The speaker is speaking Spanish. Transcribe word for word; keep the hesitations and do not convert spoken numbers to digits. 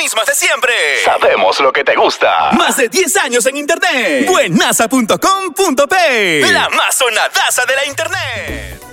mismas de siempre. Sabemos lo que te gusta. Más de diez años en internet. Buenaza punto com punto pe. La más sonadaza de la internet.